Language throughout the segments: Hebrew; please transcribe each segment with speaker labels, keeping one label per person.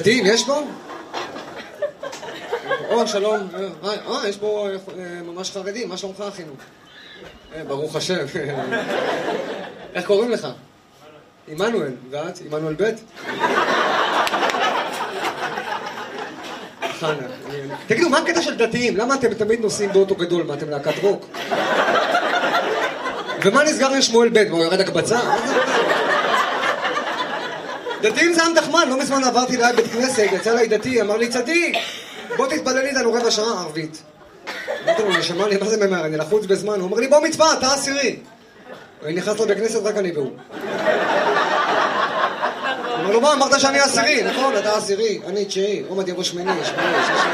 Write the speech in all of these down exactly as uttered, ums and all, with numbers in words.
Speaker 1: דתיים יש פה? או, שלום. אה, יש פה ממש חרדים. מה שלומך, אחינו? ברוך השם. איך קוראים לך? עמנואל. ואת? עמנואל ב'? חנה. תגידו, מה הקטע של דתיים? למה אתם תמיד נוסעים באוטו גדול? מה, אתם להקת רוק? ומה נסגר עם שמואל ב'? מה, הוא ירד הקבצה? דתיים זה עם תחמן. לא מזמן עברתי ליד בית כנסת, יצא לי דתי, אמר לי, צדיק, בוא תתפלל איתנו רבע שעה ערבית. אמרתי לו, נשמע לי, מה זה ממהר? אני לחוץ בזמן. הוא אומר לי, בוא מצווה, אתה עשירי. אני נכנס לו בכנסת, רק אני והוא. אמר לו, מה, אמרת שאני עשירי? נכון, אתה עשירי, אני תשיעי, עומד יבוא שמיני, שמיני, שישי.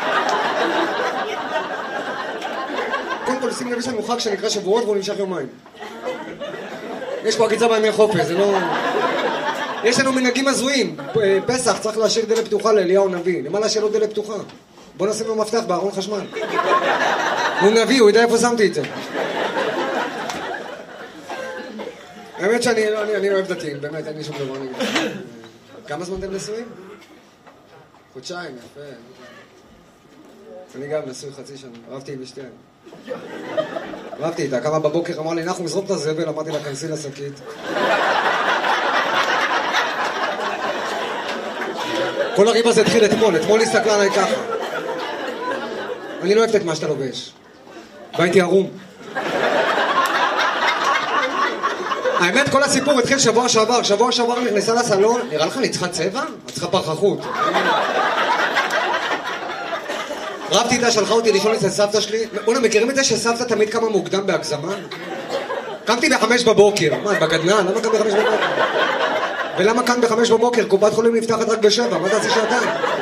Speaker 1: קודם כל, שים לב, יש לנו חג שנקרא שבועות והוא נמשך יומיים. יש פה עקיצה בימי חופש, זה לא... יש לנו מנהגים הזויים. פסח צריך להשאיר דלת פתוחה לאליהו נביא. למה להשאיר לו דלת פתוחה? בוא נשים לו מפתח בארון חשמל. הוא נביא, הוא יודע איפה שמתי את זה. האמת שאני אני, אני אוהב דתיים, באמת, אין לי שום דבר נגד. כמה זמן אתם נשואים? חודשיים, יפה. אני גם נשוי חצי שנה, אהבתי עם אשתי. אהבתי איתה, כמה בבוקר אמר לי, אנחנו נזרוק את הזבל, אמרתי לה, כנסי לשקית. כל הריב הזה התחיל אתמול, אתמול הסתכלה עליי ככה. אני לא אוהבת את מה שאתה לובש. והייתי ערום. האמת, כל הסיפור התחיל שבוע שעבר. שבוע שעבר נכנסה לסלון, נראה לך אני צריכה צבע? את צריכה פרחחות. רבתי איתה, שלחה אותי לישון אצל סבתא שלי. בוא'נה, מכירים את זה שסבתא תמיד קמה מוקדם בהגזמה? קמתי בחמש בבוקר. מה, בגדנן? למה קם בחמש בבוקר? ולמה כאן בחמש בבוקר? קופת חולים נפתחת רק בשבע, מה תעשי שעתיים?